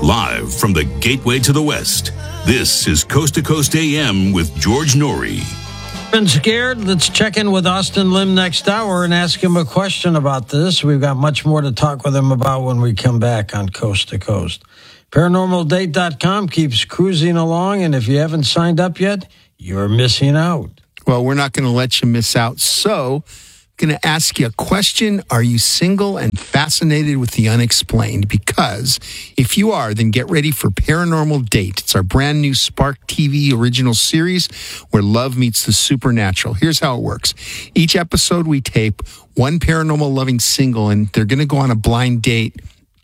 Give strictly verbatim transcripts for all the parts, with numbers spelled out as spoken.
Live from the gateway to the West, this is Coast to Coast A M with George Norrie. Been scared? Let's check in with Austin Lim next hour and ask him a question about this. We've got much more to talk with him about when we come back on Coast to Coast. Paranormal Date dot com keeps cruising along, and if you haven't signed up yet, you're missing out. Well, we're not going to let you miss out. So, I'm going to ask you a question. Are you single and fascinated with the unexplained? Because if you are, then get ready for Paranormal Date. It's our brand new Spark T V original series where love meets the supernatural. Here's how it works. Each episode we tape one paranormal loving single, and they're going to go on a blind date.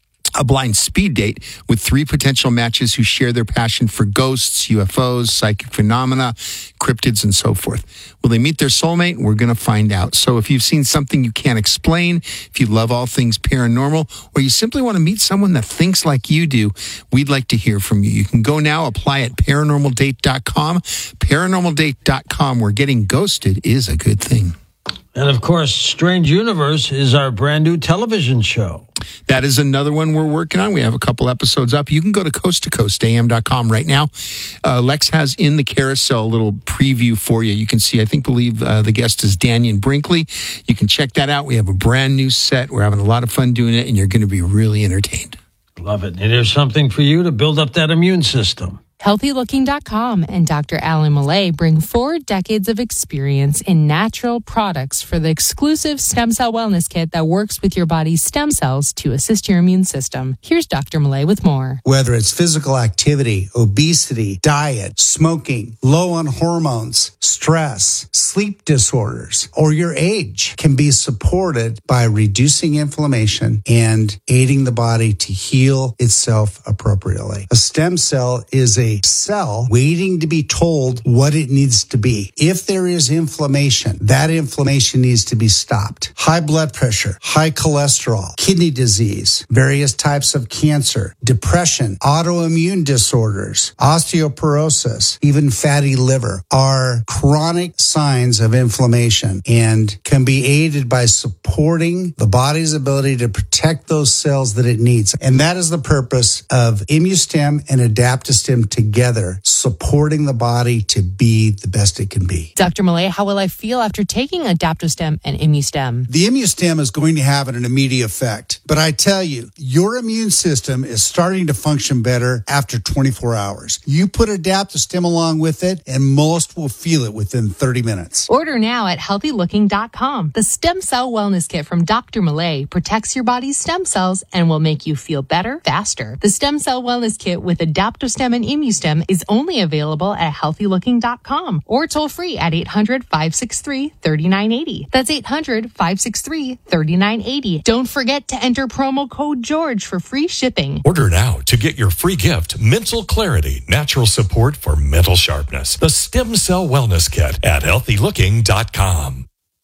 A blind speed date with three potential matches who share their passion for ghosts, U F Os, psychic phenomena, cryptids, and so forth. Will they meet their soulmate? We're going to find out. So if you've seen something you can't explain, if you love all things paranormal, or you simply want to meet someone that thinks like you do, we'd like to hear from you. You can go now, apply at paranormal date dot com. paranormal date dot com, where getting ghosted is a good thing. And, of course, Strange Universe is our brand new television show. That is another one we're working on. We have a couple episodes up. You can go to coast to coast A M dot com right now. Uh, Lex has in the carousel a little preview for you. You can see, I think, believe uh, the guest is Daniel Brinkley. You can check that out. We have a brand new set. We're having a lot of fun doing it, and you're going to be really entertained. Love it. And there's something for you to build up that immune system. healthy looking dot com and Doctor Alan Millay bring four decades of experience in natural products for the exclusive stem cell wellness kit that works with your body's stem cells to assist your immune system. Here's Doctor Millay with more. Whether it's physical activity, obesity, diet, smoking, low on hormones, stress, sleep disorders, or your age can be supported by reducing inflammation and aiding the body to heal itself appropriately. A stem cell is a cell waiting to be told what it needs to be. If there is inflammation, that inflammation needs to be stopped. High blood pressure, high cholesterol, kidney disease, various types of cancer, depression, autoimmune disorders, osteoporosis, even fatty liver are chronic signs of inflammation and can be aided by supporting the body's ability to protect those cells that it needs. And that is the purpose of ImmuStem and AdaptoStem together, supporting the body to be the best it can be. Doctor Millay, how will I feel after taking AdaptoStem and ImmuStem? The ImmuStem is going to have an immediate effect. But I tell you, your immune system is starting to function better after twenty-four hours. You put AdaptoStem along with it, and most will feel it within thirty minutes. Order now at healthy looking dot com. The Stem Cell Wellness Kit from Doctor Millay protects your body's stem cells and will make you feel better, faster. The Stem Cell Wellness Kit with AdaptoStem and ImmuStem is only available at healthy looking dot com or toll free at eight hundred, five six three, three nine eight zero. That's eight hundred, five six three, three nine eight zero. Don't forget to enter promo code George for free shipping. Order now to get your free gift, Mental Clarity, Natural Support for Mental Sharpness. The Stem Cell Wellness Kit at healthy looking dot com.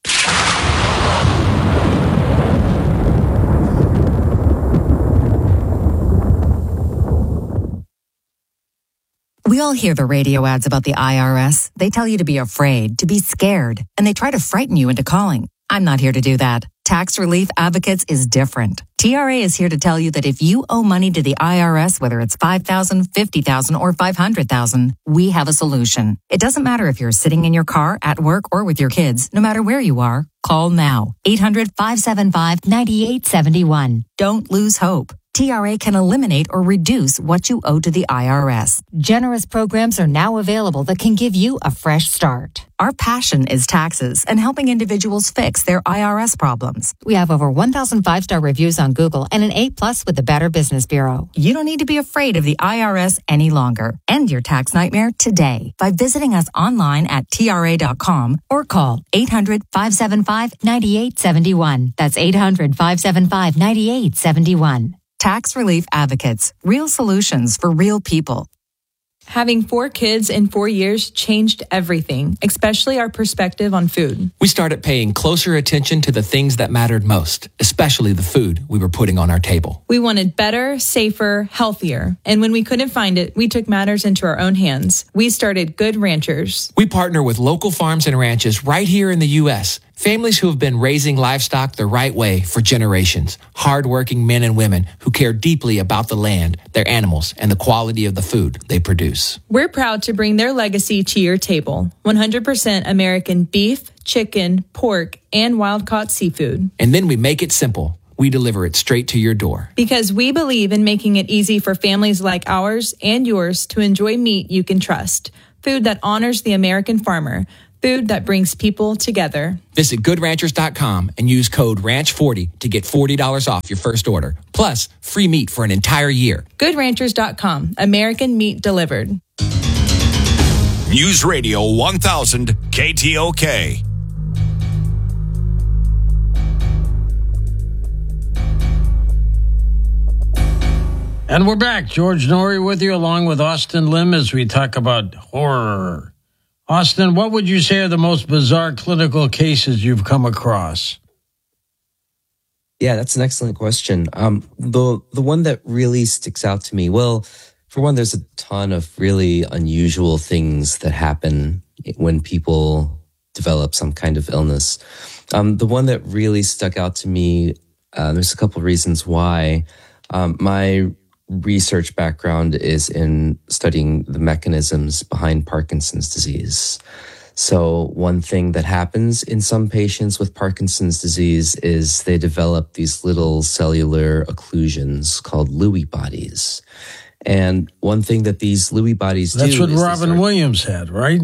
We all hear the radio ads about the I R S. They tell you to be afraid, to be scared, and they try to frighten you into calling. I'm not here to do that. Tax Relief Advocates is different. T R A is here to tell you that if you owe money to the I R S, whether it's five thousand dollars, fifty thousand dollars, or five hundred thousand dollars, we have a solution. It doesn't matter if you're sitting in your car, at work, or with your kids. No matter where you are, call now. eight hundred, five seven five, nine eight seven one. Don't lose hope. T R A can eliminate or reduce what you owe to the I R S. Generous programs are now available that can give you a fresh start. Our passion is taxes and helping individuals fix their I R S problems. We have over one thousand five-star reviews on Google and an A plus with the Better Business Bureau. You don't need to be afraid of the I R S any longer. End your tax nightmare today by visiting us online at T R A dot com or call eight hundred, five seven five, nine eight seven one. That's eight hundred, five seven five, nine eight seven one. Tax Relief Advocates. Real solutions for real people. Having four kids in four years changed everything, especially our perspective on food. We started paying closer attention to the things that mattered most, especially the food we were putting on our table. We wanted better, safer, healthier. And when we couldn't find it, we took matters into our own hands. We started Good Ranchers. We partner with local farms and ranches right here in the U S Families who have been raising livestock the right way for generations. Hardworking men and women who care deeply about the land, their animals, and the quality of the food they produce. We're proud to bring their legacy to your table. one hundred percent American beef, chicken, pork, and wild-caught seafood. And then we make it simple. We deliver it straight to your door. Because we believe in making it easy for families like ours and yours to enjoy meat you can trust. Food that honors the American farmer. Food that brings people together. Visit good ranchers dot com and use code ranch forty to get forty dollars off your first order. Plus, free meat for an entire year. good ranchers dot com. American meat delivered. News Radio one thousand K T O K. And we're back. George Noory with you, along with Austin Lim, as we talk about horror. Austin, what would you say are the most bizarre clinical cases you've come across? Yeah, that's an excellent question. Um, the the one that really sticks out to me, well, for one, there's a ton of really unusual things that happen when people develop some kind of illness. Um, the one that really stuck out to me, uh, there's a couple of reasons why. Um, my research background is in studying the mechanisms behind Parkinson's disease. So one thing that happens in some patients with Parkinson's disease is they develop these little cellular occlusions called Lewy bodies. And one thing that these Lewy bodies do... That's what is Robin start, Williams had, right?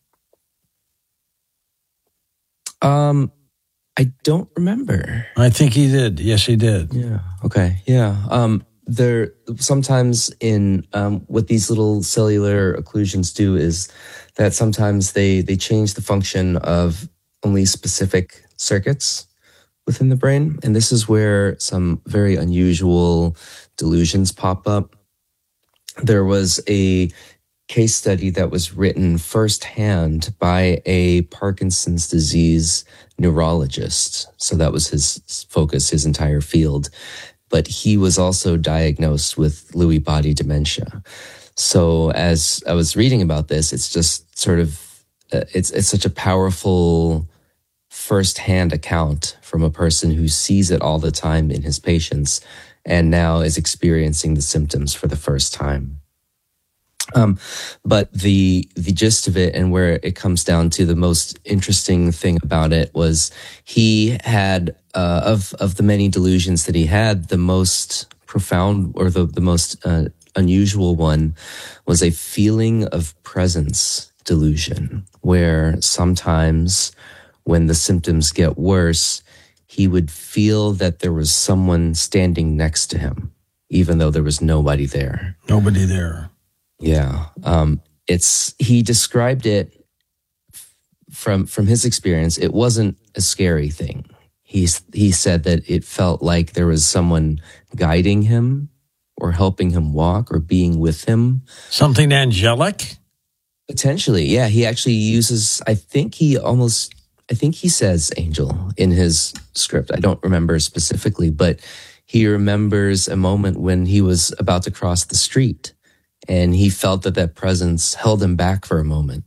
Um, I don't remember. I think he did. Yes, he did. Yeah. Okay. Yeah. Um, there sometimes in um, what these little cellular occlusions do is that sometimes they they change the function of only specific circuits within the brain, and this is where some very unusual delusions pop up. There was a case study that was written firsthand by a Parkinson's disease neurologist. So that was his focus, his entire field. But he was also diagnosed with Lewy body dementia. So as I was reading about this, it's just sort of, uh, it's it's such a powerful firsthand account from a person who sees it all the time in his patients and now is experiencing the symptoms for the first time. Um, but the the gist of it and where it comes down to the most interesting thing about it was he had, uh, of of the many delusions that he had, the most profound or the, the most uh, unusual one was a feeling of presence delusion, where sometimes when the symptoms get worse, he would feel that there was someone standing next to him, even though there was nobody there. Nobody there. Yeah. Um, it's, he described it from, from his experience. It wasn't a scary thing. He's, he said that it felt like there was someone guiding him or helping him walk or being with him. Something angelic? Potentially. Yeah. He actually uses, I think he almost, I think he says angel in his script. I don't remember specifically, but he remembers a moment when he was about to cross the street and he felt that that presence held him back for a moment.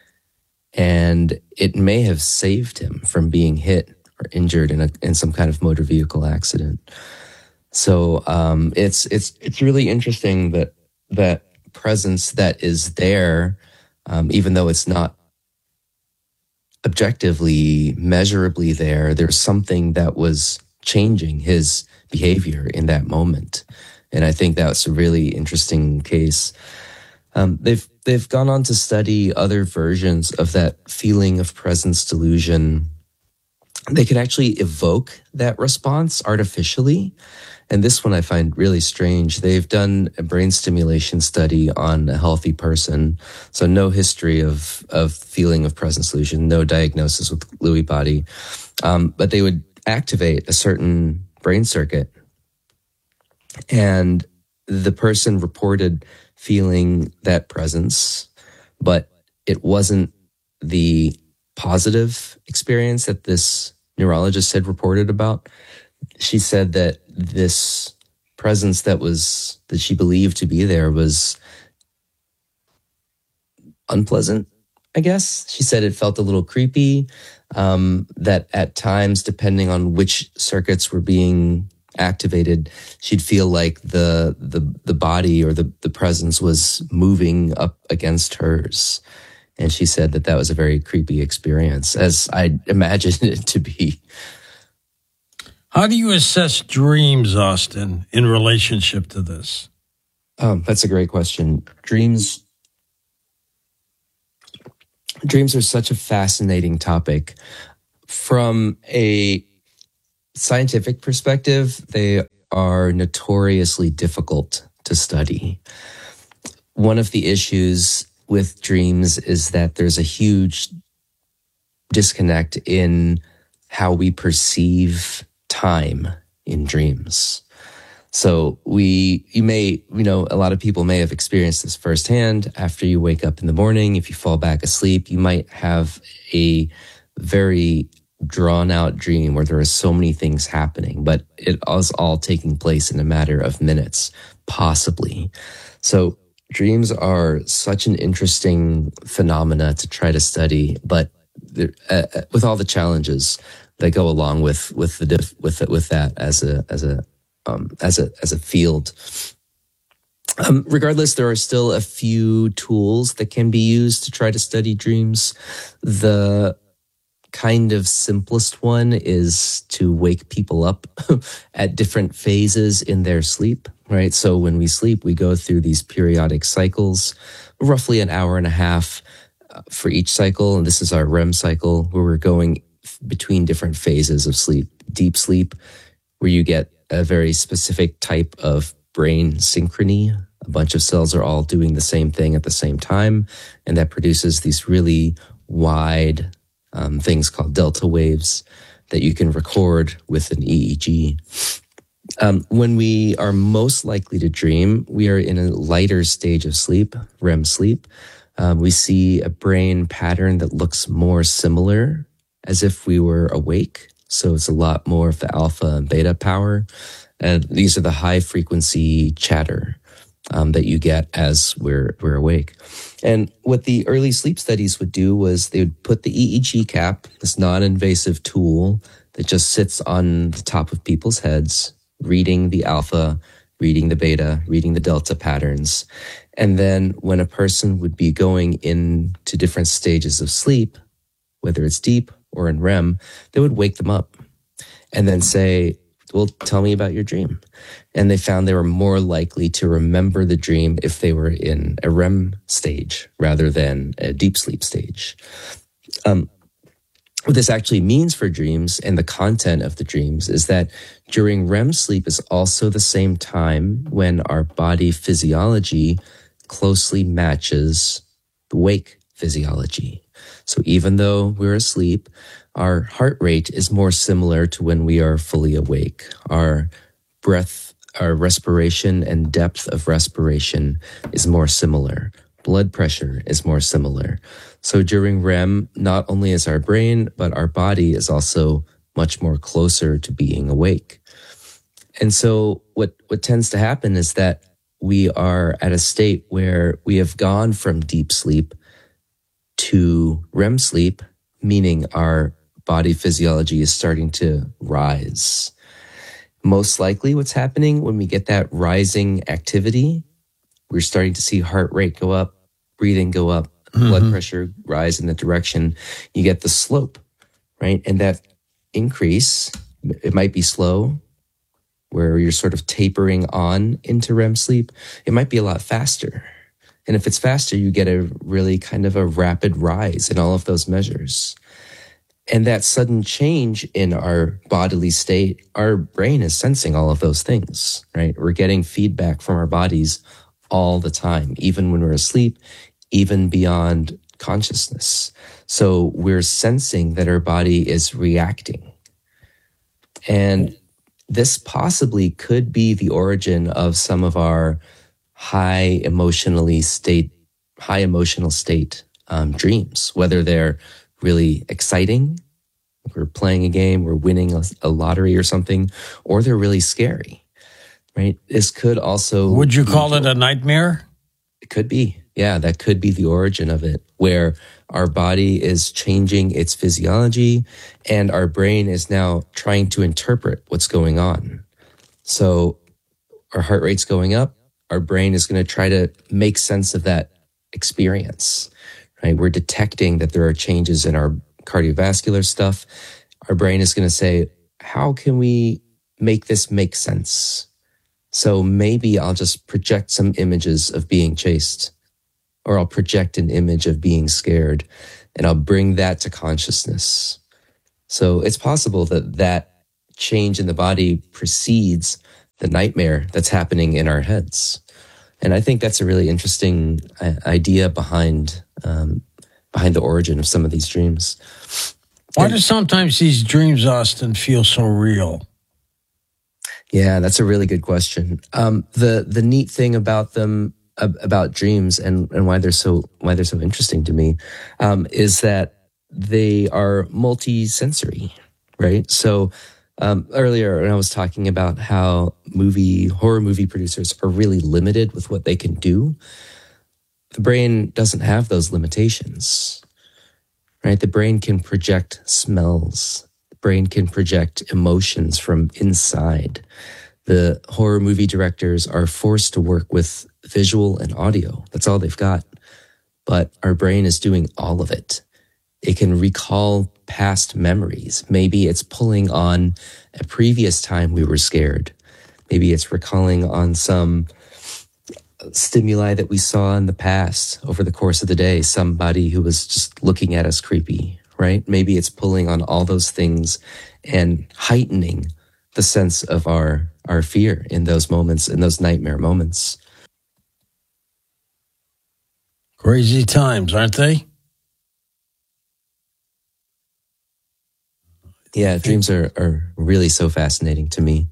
And it may have saved him from being hit or injured in a, in some kind of motor vehicle accident. So, um, it's, it's, it's really interesting that, that presence that is there, um, even though it's not objectively, measurably there, there's something that was changing his behavior in that moment. And I think that's a really interesting case. Um, they've they've gone on to study other versions of that feeling of presence delusion. They can actually evoke that response artificially. And this one I find really strange. They've done a brain stimulation study on a healthy person. So no history of, of feeling of presence delusion, no diagnosis with Lewy body. Um, but they would activate a certain brain circuit. And the person reported feeling that presence, but it wasn't the positive experience that this neurologist had reported about. She said that this presence that was, that she believed to be there was unpleasant I guess. She said it felt a little creepy, um, that at times, depending on which circuits were being activated, she'd feel like the the the body or the, the presence was moving up against hers. And she said that that was a very creepy experience, as I imagined it to be. How do you assess dreams, Austin, in relationship to this? Um, that's a great question. Dreams, dreams are such a fascinating topic. From a scientific perspective, they are notoriously difficult to study. One of the issues with dreams is that there's a huge disconnect in how we perceive time in dreams. So we, you may, you know, a lot of people may have experienced this firsthand. After you wake up in the morning, if you fall back asleep, you might have a very drawn out dream where there are so many things happening, but it is all taking place in a matter of minutes, possibly. So dreams are such an interesting phenomena to try to study, but uh, with all the challenges that go along with with the diff, with with that as a as a um, as a as a field. Um, regardless, there are still a few tools that can be used to try to study dreams. The kind of simplest one is to wake people up at different phases in their sleep, right? So when we sleep, we go through these periodic cycles, roughly an hour and a half for each cycle. And this is our R E M cycle, where we're going between different phases of sleep. Deep sleep, where you get a very specific type of brain synchrony. A bunch of cells are all doing the same thing at the same time, and that produces these really wide um, things called delta waves that you can record with an E E G. Um, when we are most likely to dream, we are in a lighter stage of sleep, R E M sleep. Um, we see a brain pattern that looks more similar as if we were awake. So it's a lot more of the alpha and beta power. And these are the high frequency chatter um, that you get as we're, we're awake. And what the early sleep studies would do was they would put the E E G cap, this non-invasive tool that just sits on the top of people's heads, reading the alpha, reading the beta, reading the delta patterns. And then when a person would be going into different stages of sleep, whether it's deep or in R E M, they would wake them up and then say, well, tell me about your dream. And they found they were more likely to remember the dream if they were in a R E M stage rather than a deep sleep stage. Um, what this actually means for dreams and the content of the dreams is that during R E M sleep is also the same time when our body physiology closely matches the wake physiology. So even though we're asleep, our heart rate is more similar to when we are fully awake. Our breath, our respiration and depth of respiration is more similar. Blood pressure is more similar. So during R E M, not only is our brain, but our body is also much more closer to being awake. And so what, what tends to happen is that we are at a state where we have gone from deep sleep to R E M sleep, meaning our body physiology is starting to rise. Most likely what's happening when we get that rising activity, we're starting to see heart rate go up, breathing go up, mm-hmm. blood pressure rise in the direction. You get the slope, right? And that increase, it might be slow, where you're sort of tapering on into R E M sleep. It might be a lot faster. And if it's faster, you get a really kind of a rapid rise in all of those measures. And that sudden change in our bodily state, our brain is sensing all of those things, right? We're getting feedback from our bodies all the time, even when we're asleep, even beyond consciousness. So we're sensing that our body is reacting. And this possibly could be the origin of some of our high emotionally state, high emotional state um, dreams, whether they're really exciting, we're playing a game, we're winning a, a lottery or something, or they're really scary, right? This could also... Would you call it a nightmare? It could be. yeah, that could be the origin of it, where our body is changing its physiology and our brain is now trying to interpret what's going on. So our heart rate's going up. Our brain is going to try to make sense of that experience, right? We're detecting that there are changes in our cardiovascular stuff. Our brain is going to say, how can we make this make sense? So maybe I'll just project some images of being chased, or I'll project an image of being scared, and I'll bring that to consciousness. So it's possible that that change in the body precedes the nightmare that's happening in our heads. And I think that's a really interesting idea behind um, behind the origin of some of these dreams. Why do sometimes these dreams, Austin, feel so real? Yeah, that's a really good question. Um, the the neat thing about them, uh, about dreams, and, and why they're so why they're so interesting to me, um, is that they are multi-sensory, right? So um, earlier when I was talking about how movie horror movie producers are really limited with what they can do, the brain doesn't have those limitations, right? The brain can project smells. The brain can project emotions from inside. The horror movie directors are forced to work with visual and audio. That's all they've got. But our brain is doing all of it. It can recall past memories. Maybe it's pulling on a previous time we were scared. Maybe it's recalling on some stimuli that we saw in the past over the course of the day, somebody who was just looking at us creepy, right? Maybe it's pulling on all those things and heightening the sense of our, our fear in those moments, in those nightmare moments. Crazy times, aren't they? Yeah, dreams are, are really so fascinating to me.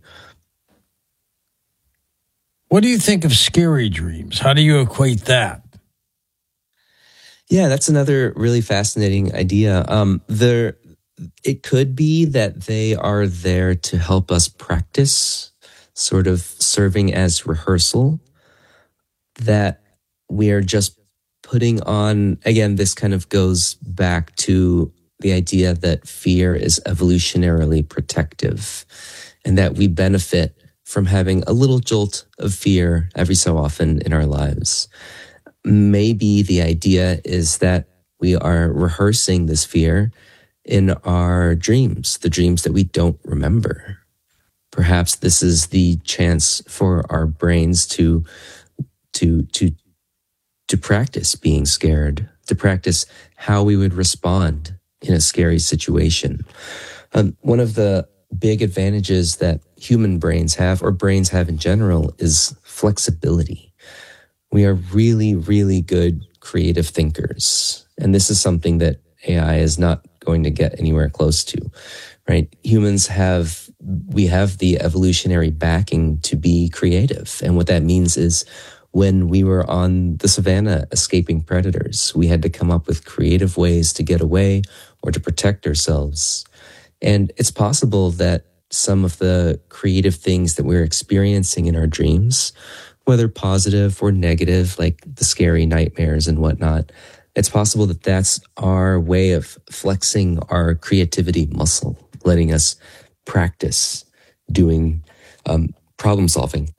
What do you think of scary dreams? How do you equate that? Yeah, that's another really fascinating idea. Um, there, it could be that they are there to help us practice, sort of serving as rehearsal, that we are just putting on, again, this kind of goes back to the idea that fear is evolutionarily protective and that we benefit from having a little jolt of fear every so often in our lives. Maybe the idea is that we are rehearsing this fear in our dreams, the dreams that we don't remember. Perhaps this is the chance for our brains to, to, to, to practice being scared, to practice how we would respond in a scary situation. Um, one of the big advantages that human brains have, or brains have in general, is flexibility. We are really, really good creative thinkers. And this is something that A I is not going to get anywhere close to, right? Humans have, we have the evolutionary backing to be creative. And what that means is when we were on the savannah escaping predators, we had to come up with creative ways to get away or to protect ourselves. And it's possible that some of the creative things that we're experiencing in our dreams, whether positive or negative, like the scary nightmares and whatnot, it's possible that that's our way of flexing our creativity muscle, letting us practice doing um, problem solving.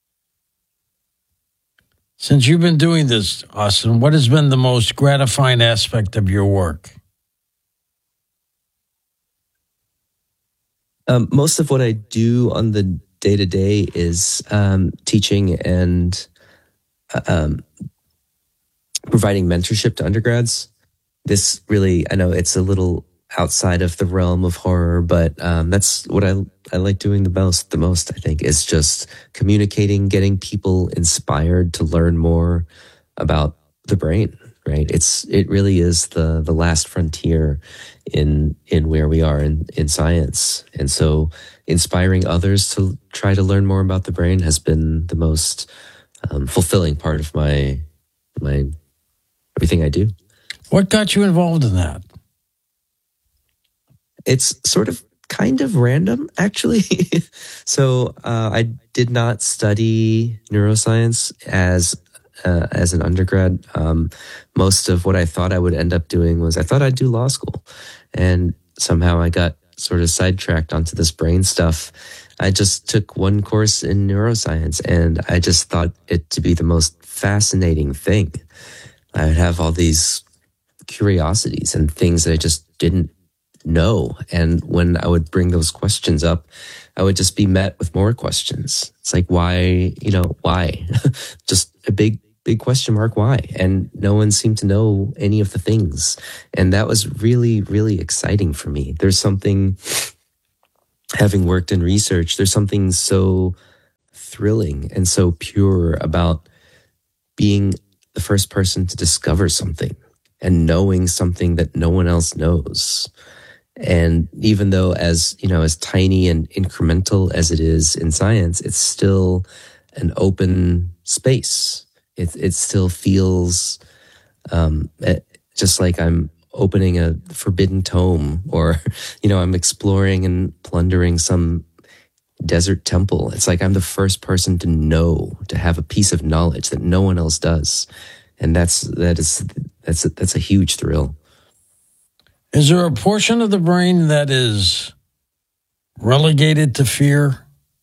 Since you've been doing this, Austin, what has been the most gratifying aspect of your work? Um, most of what I do on the day-to-day is um, teaching and uh, um, providing mentorship to undergrads. This really, I know it's a little outside of the realm of horror, but um, that's what I I like doing the most. The most, I think, is just communicating, getting people inspired to learn more about the brain. Right? It's it really is the the last frontier in in where we are in in science, and so inspiring others to try to learn more about the brain has been the most um, fulfilling part of my my everything I do. What got you involved in that? It's sort of kind of random, actually. So uh, I did not study neuroscience as uh, as an undergrad. Um, most of what I thought I would end up doing was I thought I'd do law school. And somehow I got sort of sidetracked onto this brain stuff. I just took one course in neuroscience, and I just thought it to be the most fascinating thing. I would have all these curiosities and things that I just didn't know. And when I would bring those questions up, I would just be met with more questions. It's like, why, you know, why? Just a big, big question mark, why? And no one seemed to know any of the things. And that was really, really exciting for me. There's something, having worked in research, there's something so thrilling and so pure about being the first person to discover something and knowing something that no one else knows. And even though as, you know, as tiny and incremental as it is in science, it's still an open space. It, it still feels um, just like I'm opening a forbidden tome, or, you know, I'm exploring and plundering some desert temple. It's like I'm the first person to know, to have a piece of knowledge that no one else does. And that's, that is, that's, a, that's a huge thrill. Is there a portion of the brain that is relegated to fear?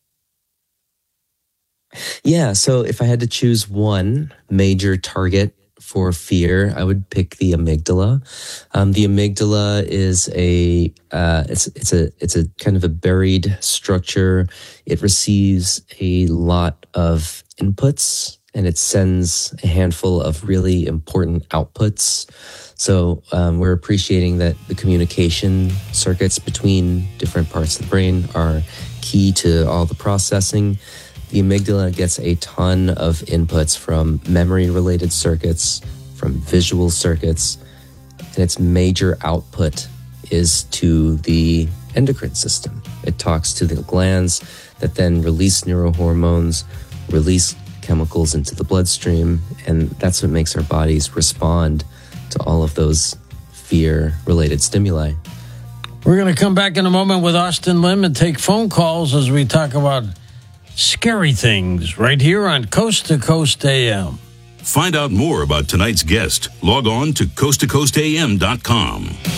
Yeah, so if I had to choose one major target for fear, I would pick the amygdala. Um, the amygdala is a uh, it's it's a it's a kind of a buried structure. It receives a lot of inputs, and it sends a handful of really important outputs. So um, we're appreciating that the communication circuits between different parts of the brain are key to all the processing. The amygdala gets a ton of inputs from memory-related circuits, from visual circuits, and its major output is to the endocrine system. It talks to the glands that then release neurohormones, release chemicals into the bloodstream, and that's what makes our bodies respond to all of those fear-related stimuli. We're going to come back in a moment with Austin Lim and take phone calls as we talk about scary things right here on Coast to Coast A M. Find out more about tonight's guest. Log on to coast to coast a m dot com.